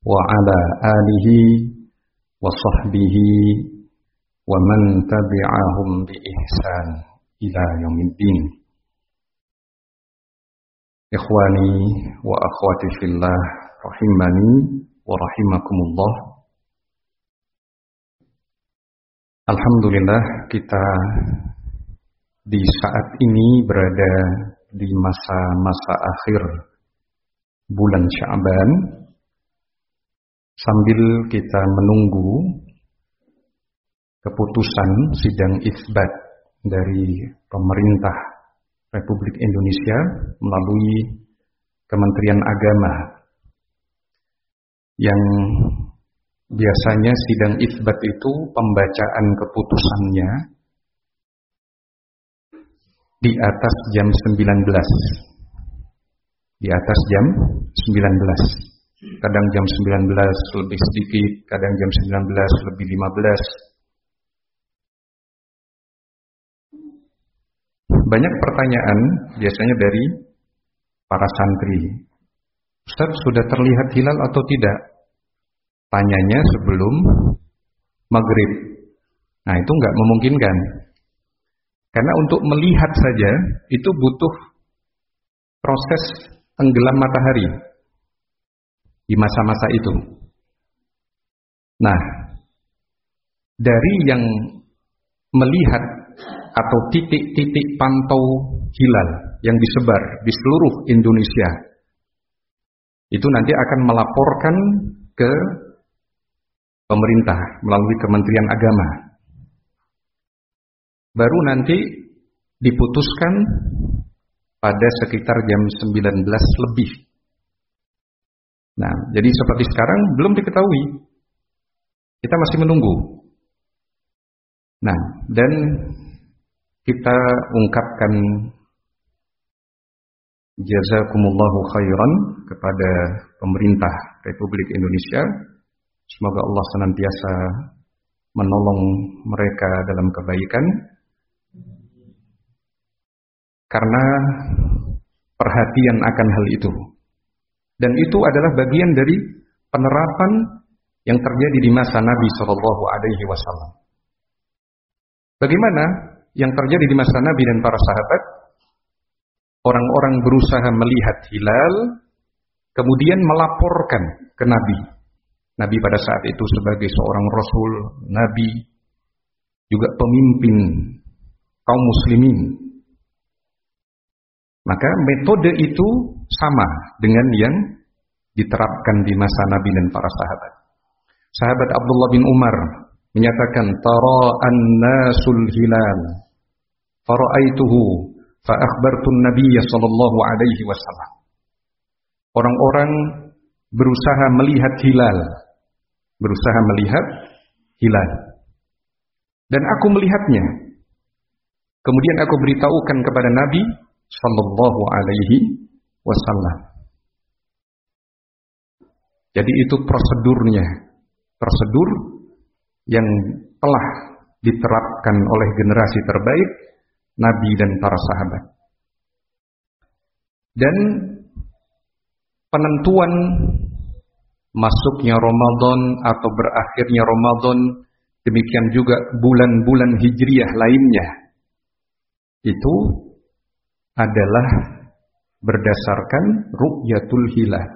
wa ala alihi wa sahbihi wa man tabi'ahum bi ihsan ila yaumiddin. Ikhwani wa akhwati fillah rahimani wa rahimakumullah. Alhamdulillah, kita di saat ini berada di masa-masa akhir bulan Sya'ban, sambil kita menunggu keputusan sidang itsbat dari pemerintah Republik Indonesia melalui Kementerian Agama, yang biasanya sidang itsbat itu pembacaan keputusannya di atas jam 19. Di atas jam 19. Kadang jam 19 lebih sedikit, kadang jam 19 lebih 15. Banyak pertanyaan biasanya dari para santri. Ustaz, sudah terlihat hilal atau tidak? Tanyanya sebelum maghrib. Nah, itu nggak memungkinkan. Karena untuk melihat saja itu butuh proses tenggelam matahari di masa-masa itu. Nah, dari yang melihat atau titik-titik pantau hilal yang disebar di seluruh Indonesia, itu nanti akan melaporkan ke pemerintah melalui Kementerian Agama. Baru nanti diputuskan pada sekitar jam 19 lebih. Nah, jadi seperti sekarang belum diketahui. Kita masih menunggu. Nah, dan kita ungkapkan jazakumullahu khairan kepada pemerintah Republik Indonesia. Semoga Allah senantiasa menolong mereka dalam kebaikan, karena perhatian akan hal itu. Dan itu adalah bagian dari penerapan yang terjadi di masa Nabi Shallallahu Alaihi Wasallam. Bagaimana yang terjadi di masa Nabi dan para sahabat? Orang-orang berusaha melihat hilal, kemudian melaporkan ke Nabi. Nabi pada saat itu sebagai seorang Rasul, Nabi, juga pemimpin kaum muslimin. Maka metode itu sama dengan yang diterapkan di masa Nabi dan para sahabat. Sahabat Abdullah bin Umar menyatakan, tara an-nasul hilal fara'aituhu fa akhbartun nabiyya sallallahu alaihi wasallam. Orang-orang berusaha melihat hilal, dan aku melihatnya. Kemudian aku beritahukan kepada Nabi sallallahu alaihi wasallam. Jadi itu prosedurnya, prosedur yang telah diterapkan oleh generasi terbaik Nabi dan para sahabat. Dan penentuan masuknya Ramadan atau berakhirnya Ramadan, demikian juga bulan-bulan hijriyah lainnya, itu adalah berdasarkan ru'yatul hilal.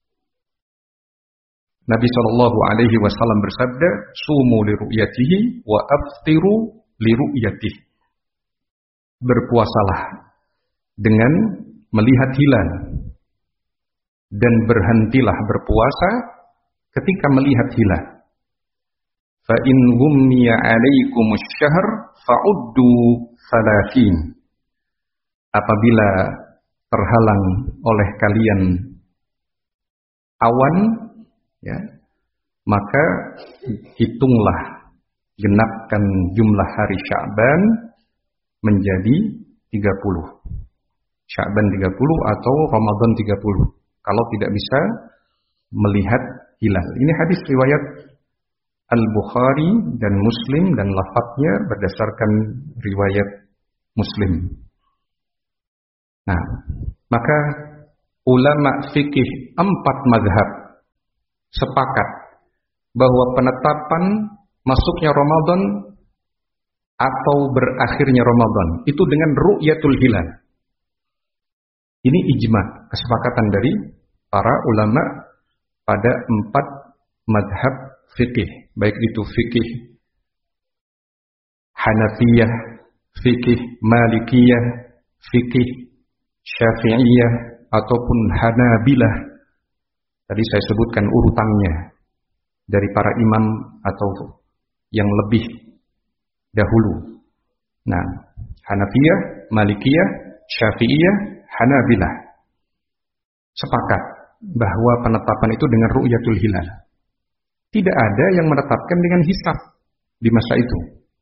Nabi Shallallahu Alaihi Wasallam bersabda, sumu li ru'yatihi wa aftiru li ru'yatihi. Berpuasalah dengan melihat hilal, dan berhentilah berpuasa ketika melihat hilal. Fa in ghummiya 'alaikumus syahr fa'uddu 30. Apabila terhalang oleh kalian awan, ya, maka hitunglah, genapkan jumlah hari Sya'ban menjadi 30. Sya'ban 30 atau Ramadan 30. Kalau tidak bisa melihat hilal. Ini hadis riwayat Al-Bukhari dan Muslim, dan lafadznya berdasarkan riwayat Muslim. Nah, maka ulama fikih 4 mazhab sepakat bahwa penetapan masuknya Ramadan atau berakhirnya Ramadan itu dengan ru'yatul hilal. Ini ijma, kesepakatan dari para ulama pada 4 madhab fikih, baik itu fikih Hanafiyah, fikih Malikiyah, fikih Syafi'iyah ataupun Hanabilah. Tadi saya sebutkan urutannya dari para imam atau yang lebih dahulu. Nah, Hanafiyah, Malikiyah, Syafi'iyah, Hanabilah sepakat bahwa penetapan itu dengan ru'yatul hilal. Tidak ada yang menetapkan dengan hisab di masa itu.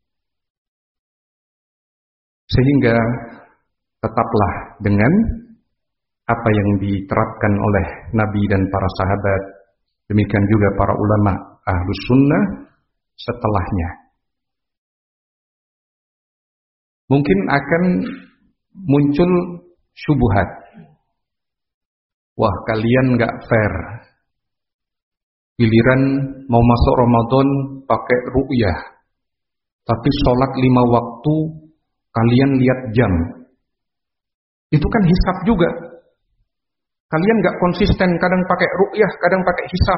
Sehingga tetaplah dengan apa yang diterapkan oleh Nabi dan para sahabat, demikian juga para ulama Ahlus Sunnah setelahnya. Mungkin akan muncul syubhat. Wah, kalian nggak fair. Giliran mau masuk Ramadan pakai ru'yah, tapi sholat 5 waktu kalian lihat jam. Itu kan hisab juga. Kalian nggak konsisten, kadang pakai ru'yah, kadang pakai hisab.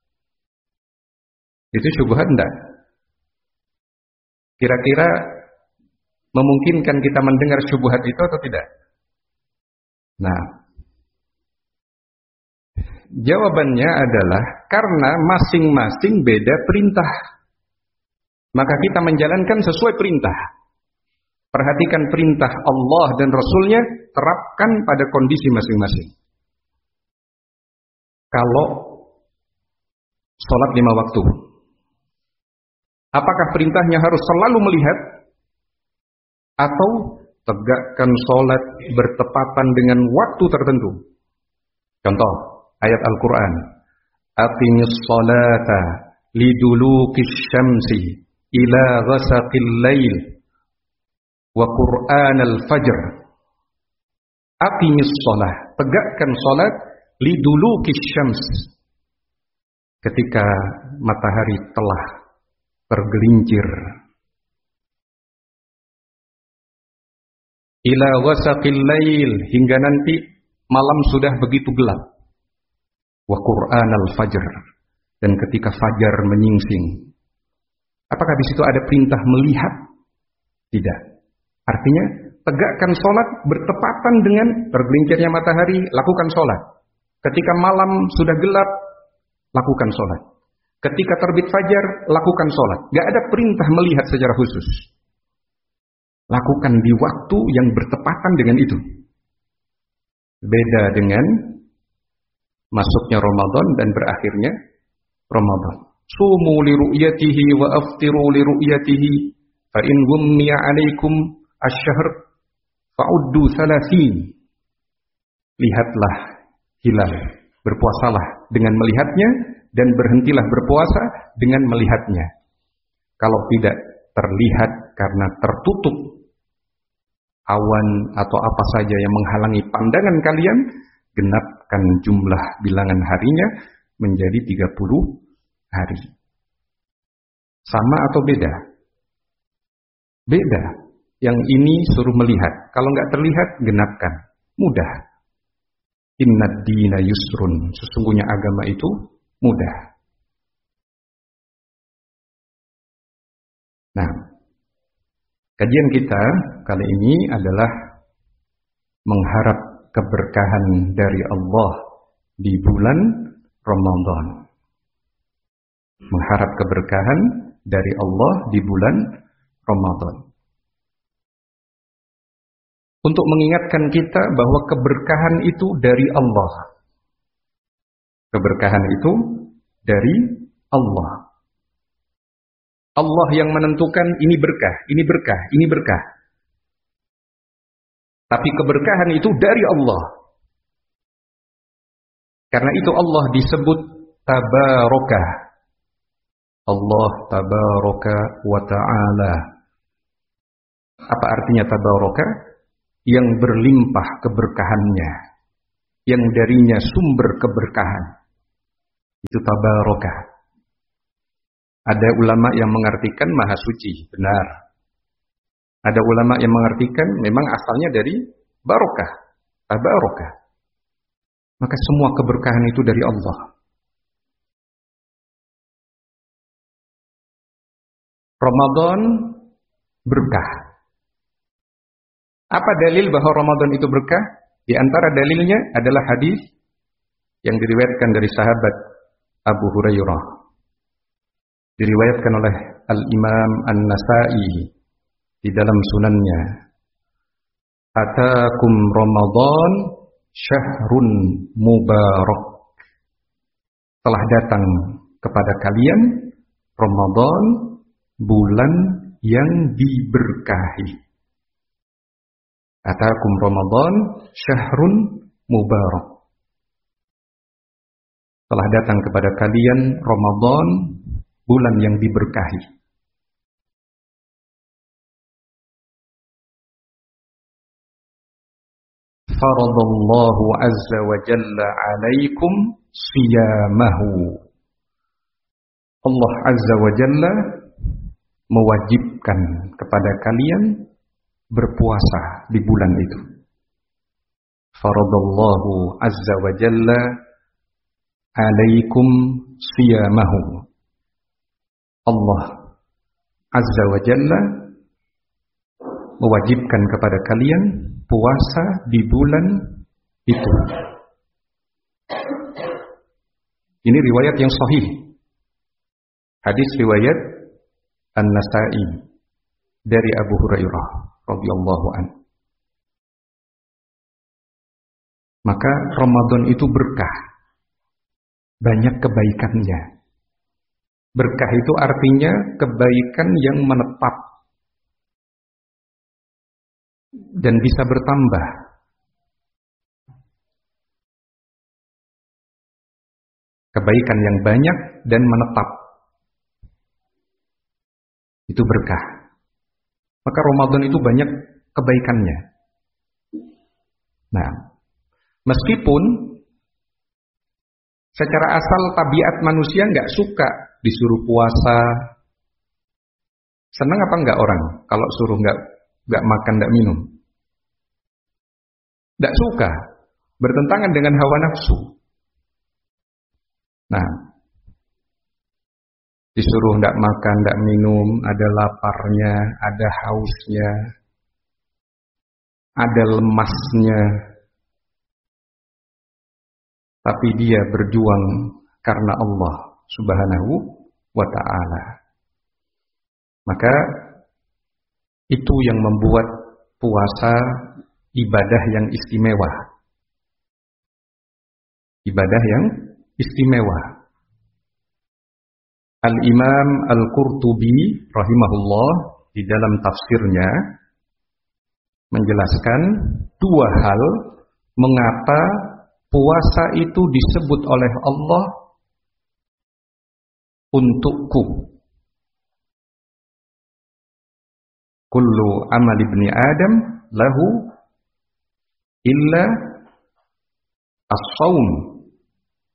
Itu syubhat enggak? Kira-kira memungkinkan kita mendengar syubhat itu atau tidak? Nah, jawabannya adalah karena masing-masing beda perintah. Maka kita menjalankan sesuai perintah. Perhatikan perintah Allah dan Rasulnya, terapkan pada kondisi masing-masing. Kalau sholat 5 waktu, apakah perintahnya harus selalu melihat? Atau tegakkan sholat bertepatan dengan waktu tertentu? Contoh, ayat Al-Quran. Aqimis sholata lidulukis syamsi ila ghasaqil lail wa Qur'an al-fajr. Aqimis sholah, tegakkan sholat lidulukis syams, ketika matahari telah tergelincir, ila ghasaqil lail, hingga nanti malam sudah begitu gelap, wa Qur'an al-fajr, dan ketika fajar menyingsing. Apakah di situ ada perintah melihat? Tidak. Artinya tegakkan sholat bertepatan dengan tergelincirnya matahari, lakukan sholat. Ketika malam sudah gelap, lakukan sholat. Ketika terbit fajar, lakukan sholat. Gak ada perintah melihat secara khusus. Lakukan di waktu yang bertepatan dengan itu. Beda dengan masuknya Ramadan dan berakhirnya Ramadan. Sumu li ru'yatihi wa aftiru li ru'yatihi fa in gummiya 'alaikum asy-syahr fa'uddu 30. Lihatlah hilal, berpuasalah dengan melihatnya, dan berhentilah berpuasa dengan melihatnya. Kalau tidak terlihat karena tertutup awan atau apa saja yang menghalangi pandangan kalian, genapkan jumlah bilangan harinya menjadi 30 hari. Sama atau beda? Beda. Yang ini suruh melihat. Kalau nggak terlihat, genapkan. Mudah. Innad dina yusrun. Sesungguhnya agama itu mudah. Nah, kajian kita kali ini adalah mengharap keberkahan dari Allah di bulan Ramadan. Mengharap keberkahan dari Allah di bulan Ramadan. Untuk mengingatkan kita bahwa keberkahan itu dari Allah. Keberkahan itu dari Allah. Allah yang menentukan ini berkah, ini berkah, ini berkah. Tapi keberkahan itu dari Allah. Karena itu Allah disebut tabarokah. Allah tabaraka wa ta'ala. Apa artinya tabaraka? Yang berlimpah keberkahannya, yang darinya sumber keberkahan. Itu tabarokah. Ada ulama yang mengartikan maha suci, benar. Ada ulama yang mengartikan memang asalnya dari barokah, tabarokah. Maka semua keberkahan itu dari Allah. Ramadan berkah. Apa dalil bahwa Ramadan itu berkah? Di antara dalilnya adalah hadis yang diriwayatkan dari sahabat Abu Hurairah. Diriwayatkan oleh Al-Imam An-Nasa'i di dalam sunannya. Atakum Ramadan syahrun mubarak. Telah datang kepada kalian Ramadan, bulan yang diberkahi. Atakum Ramadan syahrun mubarak. Telah datang kepada kalian Ramadan, bulan yang diberkahi. Faradallahu azza wa jalla alaikum siyamahu. Allah azza wa jalla mewajibkan kepada kalian berpuasa di bulan itu. Faradallahu azza wa jalla alaikum siyamahu. Allah azza wa jalla mewajibkan kepada kalian puasa di bulan itu. Ini riwayat yang sahih. Hadis riwayat An-Nasa'i dari Abu Hurairah radhiyallahu anhu. Maka Ramadan itu berkah. Banyak kebaikannya. Berkah itu artinya kebaikan yang menetap dan bisa bertambah. Kebaikan yang banyak dan menetap. Itu berkah. Maka Ramadan itu banyak kebaikannya. Nah, meskipun secara asal tabiat manusia nggak suka disuruh puasa. Senang apa nggak orang kalau suruh nggak makan, nggak minum? Nggak suka, bertentangan dengan hawa nafsu. Nah, disuruh nggak makan, nggak minum, ada laparnya, ada hausnya, ada lemasnya. Tapi dia berjuang karena Allah Subhanahu wa ta'ala. Maka itu yang membuat puasa ibadah yang istimewa. Ibadah yang istimewa. Al-Imam Al-Qurtubi rahimahullah di dalam tafsirnya menjelaskan dua hal mengapa puasa itu disebut oleh Allah untukku. Kullu amal ibni Adam lahu illa as-saum.